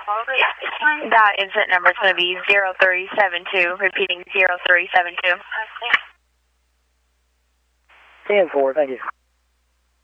That incident number is going to be 0372, repeating 0372. Stand for, thank you.